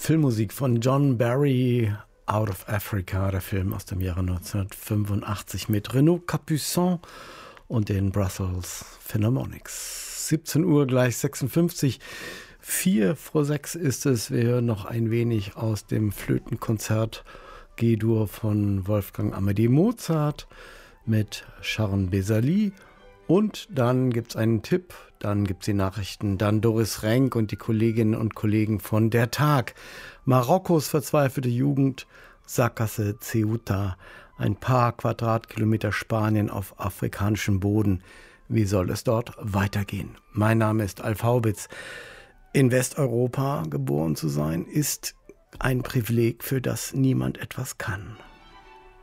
Filmmusik von John Barry, Out of Africa, der Film aus dem Jahre 1985 mit Renaud Capuçon und den Brussels Philharmonics. 17 Uhr gleich 56, 4 vor 6 ist es. Wir hören noch ein wenig aus dem Flötenkonzert G-Dur von Wolfgang Amadeus Mozart mit Sharon Bezali. Und dann gibt es einen Tipp, dann gibt es die Nachrichten, dann Doris Renk und die Kolleginnen und Kollegen von Der Tag. Marokkos verzweifelte Jugend, Sackgasse Ceuta, ein paar Quadratkilometer Spanien auf afrikanischem Boden. Wie soll es dort weitergehen? Mein Name ist Alf Haubitz. In Westeuropa geboren zu sein, ist ein Privileg, für das niemand etwas kann.